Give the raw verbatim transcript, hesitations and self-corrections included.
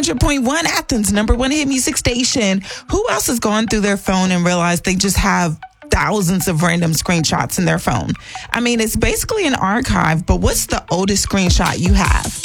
hundred point one, Athens, number one hit music station. Who else has gone through their phone and realized they just have thousands of random screenshots in their phone? I mean, it's basically an archive, but what's the oldest screenshot you have?